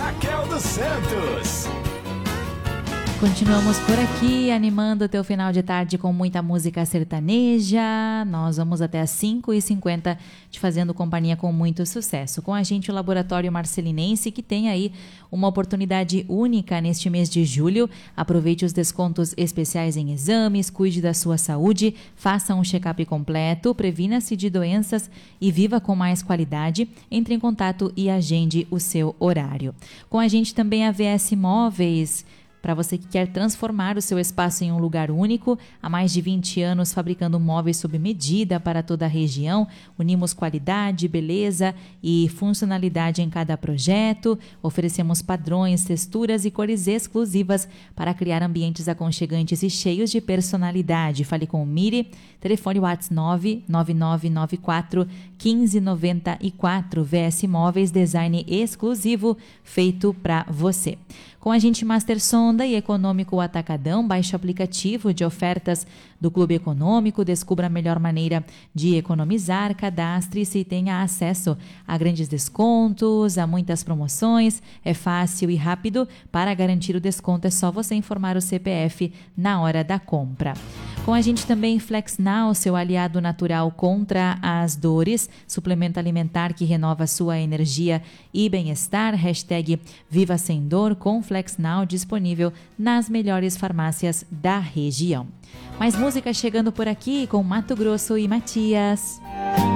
Raquel dos Santos. Continuamos por aqui, animando o teu final de tarde com muita música sertaneja. Nós vamos até às 5h50 te fazendo companhia com muito sucesso. Com a gente o Laboratório Marcelinense, que tem aí uma oportunidade única neste mês de julho. Aproveite os descontos especiais em exames, cuide da sua saúde, faça um check-up completo, previna-se de doenças e viva com mais qualidade. Entre em contato e agende o seu horário. Com a gente também a VS Móveis, para você que quer transformar o seu espaço em um lugar único. Há mais de 20 anos fabricando móveis sob medida para toda a região. Unimos qualidade, beleza e funcionalidade em cada projeto. Oferecemos padrões, texturas e cores exclusivas para criar ambientes aconchegantes e cheios de personalidade. Fale com o Miri. Telefone WhatsApp 99994 1594. VS Móveis, design exclusivo feito para você. Com a gente Master Sonda e Econômico Atacadão, baixe o aplicativo de ofertas do Clube Econômico, descubra a melhor maneira de economizar, cadastre-se e tenha acesso a grandes descontos, a muitas promoções. É fácil e rápido. Para garantir o desconto é só você informar o CPF na hora da compra. Com a gente também FlexNow, seu aliado natural contra as dores, suplemento alimentar que renova sua energia e bem-estar. Hashtag Viva Sem Dor com FlexNow, disponível nas melhores farmácias da região. Mais música chegando por aqui com Mato Grosso e Matias.